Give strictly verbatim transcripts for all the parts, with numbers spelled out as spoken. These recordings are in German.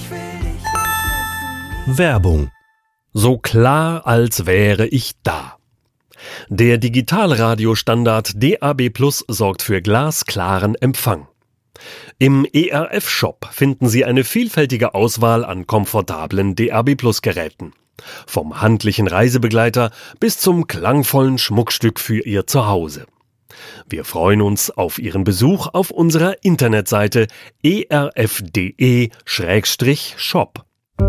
Werbung. So klar, als wäre ich da. Der Digitalradiostandard D A B Plus sorgt für glasklaren Empfang. Im E R F-Shop finden Sie eine vielfältige Auswahl an komfortablen D A B Plus Geräten. Vom handlichen Reisebegleiter bis zum klangvollen Schmuckstück für Ihr Zuhause. Wir freuen uns auf Ihren Besuch auf unserer Internetseite e r f punkt d e Schrägstrich shop.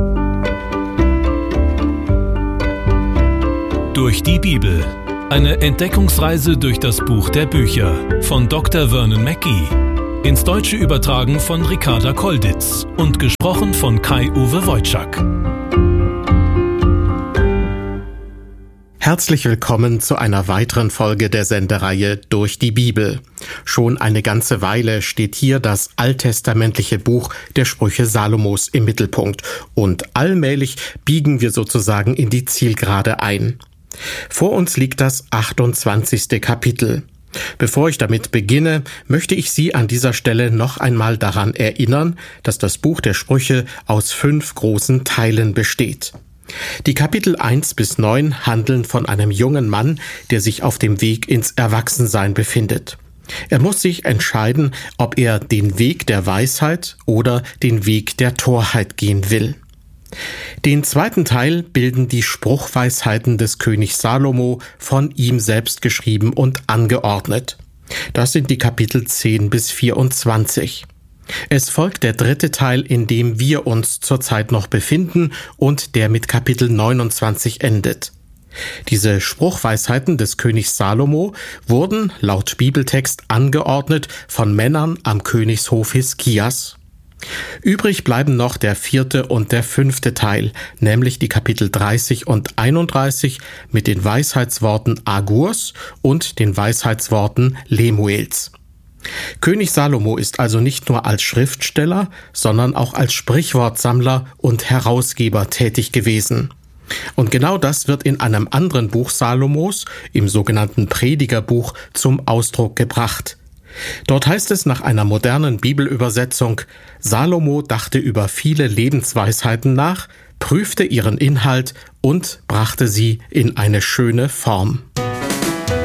Durch die Bibel. Eine Entdeckungsreise durch das Buch der Bücher von Doktor Vernon Mackey. Ins Deutsche übertragen von Ricarda Kolditz und gesprochen von Kai-Uwe Wojczak. Herzlich willkommen zu einer weiteren Folge der Sendereihe Durch die Bibel. Schon eine ganze Weile steht hier das alttestamentliche Buch der Sprüche Salomos im Mittelpunkt und allmählich biegen wir sozusagen in die Zielgerade ein. Vor uns liegt das achtundzwanzigste Kapitel. Bevor ich damit beginne, möchte ich Sie an dieser Stelle noch einmal daran erinnern, dass das Buch der Sprüche aus fünf großen Teilen besteht. Die Kapitel eins bis neun handeln von einem jungen Mann, der sich auf dem Weg ins Erwachsensein befindet. Er muss sich entscheiden, ob er den Weg der Weisheit oder den Weg der Torheit gehen will. Den zweiten Teil bilden die Spruchweisheiten des Königs Salomo, von ihm selbst geschrieben und angeordnet. Das sind die Kapitel zehn bis vierundzwanzig. Es folgt der dritte Teil, in dem wir uns zurzeit noch befinden und der mit Kapitel neunundzwanzig endet. Diese Spruchweisheiten des Königs Salomo wurden laut Bibeltext angeordnet von Männern am Königshof Hiskias. Übrig bleiben noch der vierte und der fünfte Teil, nämlich die Kapitel dreißig und einunddreißig mit den Weisheitsworten Agurs und den Weisheitsworten Lemuels. König Salomo ist also nicht nur als Schriftsteller, sondern auch als Sprichwortsammler und Herausgeber tätig gewesen. Und genau das wird in einem anderen Buch Salomos, im sogenannten Predigerbuch, zum Ausdruck gebracht. Dort heißt es nach einer modernen Bibelübersetzung: Salomo dachte über viele Lebensweisheiten nach, prüfte ihren Inhalt und brachte sie in eine schöne Form.